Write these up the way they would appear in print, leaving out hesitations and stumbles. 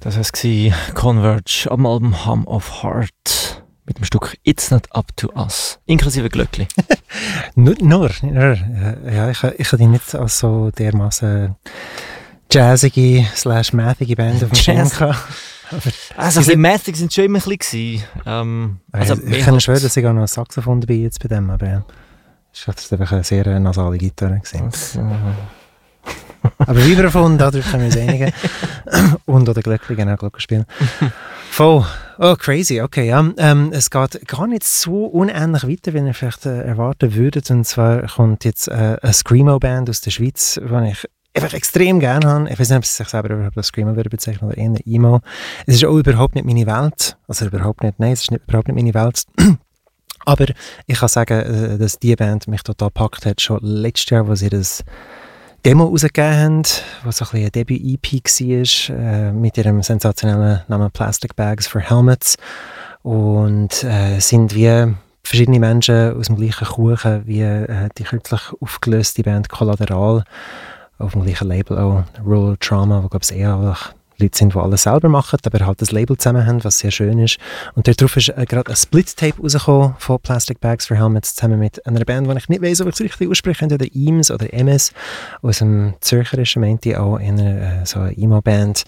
Das war Converge am Album Hum of Heart mit dem Stück It's Not Up to Us, inklusive Glöckli. Nur. Ja, ich habe die nicht als so dermaßen jazzige / mathige Band auf dem Schirm gehabt. Also ein bisschen mathig sind schon immer ein bisschen. Ich kann schwören, dass ich auch noch ein Saxophon dabei jetzt bei dem, aber es war einfach eine sehr nasale Gitarre gewesen. Aber Vibraphon, dadurch können wir uns einigen. Und oder Glöckli, genau, Glocke spielen. Voll. Oh, crazy, okay, ja. Es geht gar nicht so unähnlich weiter, wie ihr vielleicht erwarten würdet. Und zwar kommt jetzt eine Screamo-Band aus der Schweiz, die ich einfach extrem gerne habe. Ich weiß nicht, ob sie sich selber überhaupt als Screamo würde bezeichnen oder eher Emo. Es ist auch überhaupt nicht meine Welt. Also überhaupt nicht, nein, es ist überhaupt nicht meine Welt. Aber ich kann sagen, dass die Band mich total gepackt hat, schon letztes Jahr, wo sie das Demo rausgegeben haben, was so ein bisschen eine Debüt-EP war, mit ihrem sensationellen Namen Plastic Bags for Helmets. Und sind wie verschiedene Menschen aus dem gleichen Kuchen wie die kürzlich aufgelöste Band Collateral, auf dem gleichen Label auch, Rural Trauma, wo glaube ich einfach Leute sind, die alles selber machen, aber halt das Label zusammen haben, was sehr schön ist. Und darauf ist gerade ein Split-Tape rausgekommen von Plastic Bags for Helmets, zusammen mit einer Band, die ich nicht weiss, ob ich es richtig ausspreche, entweder Eames oder MS, aus dem Zürcherischen, meinte ich auch, in so eine Emo-Band,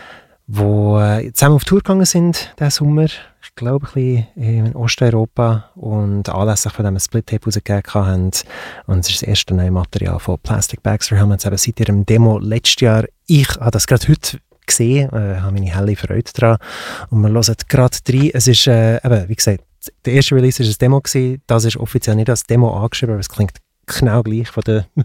die zusammen auf Tour gegangen sind diesen Sommer, ich glaube ein bisschen in Osteuropa, und anlässlich von diesem Split-Tape rausgegeben haben. Und es ist das erste neue Material von Plastic Bags for Helmets, eben seit ihrem Demo letztes Jahr. Ich habe das gerade heute gesehen, habe meine helle Freude daran, und wir hören gerade rein. Es ist, eben, wie gesagt, der erste Release war ein Demo gewesen. Das ist offiziell nicht als Demo angeschrieben, aber es klingt genau gleich von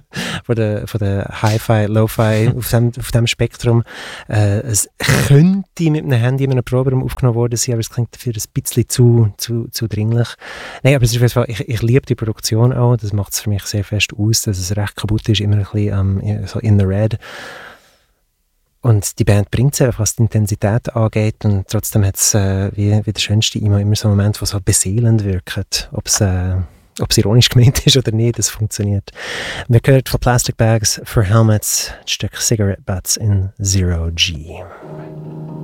der Hi-Fi, Lo-Fi auf dem Spektrum. Es könnte mit einem Handy in einem Proberaum aufgenommen worden sein, aber es klingt dafür ein bisschen zu dringlich. Nein, aber es ist auf jeden Fall, ich liebe die Produktion auch, das macht es für mich sehr fest aus, dass es recht kaputt ist, immer ein bisschen so in the red. Und die Band bringt es einfach, was die Intensität angeht, und trotzdem hat es wie der schönste immer so einen Moment, der so beseelend wirkt. Ob es ironisch gemeint ist oder nicht, das funktioniert. Wir hören von Plastic Bags for Helmets das Stück Cigarette Butts in Zero G.